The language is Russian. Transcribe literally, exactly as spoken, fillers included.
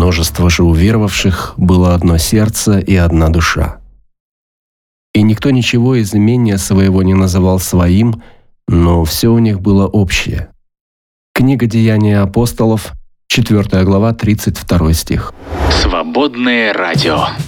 множество же уверовавших было одно сердце и одна душа. И никто ничего из имения своего не называл своим, но все у них было общее. Книга «Деяния апостолов», четвёртая глава, тридцать второй стих. Свободное радио.